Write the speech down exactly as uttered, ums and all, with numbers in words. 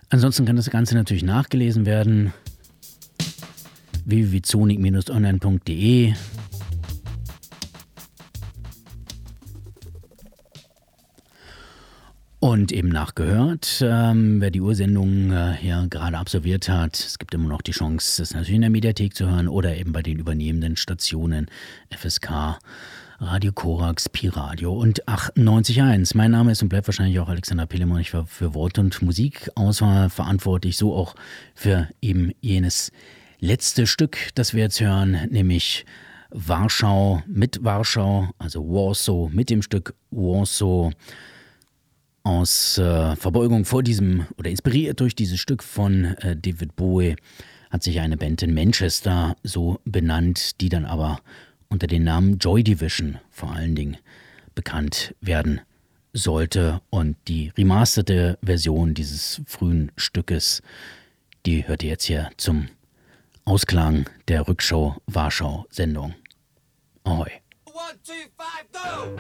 Ansonsten kann das Ganze natürlich nachgelesen werden. w w w punkt zonik Bindestrich online punkt de. Und eben nachgehört, ähm, wer die Ursendung äh, hier gerade absolviert hat, es gibt immer noch die Chance, das natürlich in der Mediathek zu hören oder eben bei den übernehmenden Stationen F S K, Radio Korax, Pi Radio und achtundneunzig Komma eins. Mein Name ist und bleibt wahrscheinlich auch Alexander Pillemann. Ich war für Wort- und Musikauswahl verantwortlich, so auch für eben jenes letzte Stück, das wir jetzt hören, nämlich Warschau mit Warschau, also Warsaw mit dem Stück Warsaw. Aus äh, Verbeugung vor diesem oder inspiriert durch dieses Stück von äh, David Bowie hat sich eine Band in Manchester so benannt, die dann aber unter dem Namen Joy Division vor allen Dingen bekannt werden sollte. Und die remasterte Version dieses frühen Stückes, die hört ihr jetzt hier zum Ausklang der Rückschau-Warschau-Sendung. Ahoi. One, two, five, go!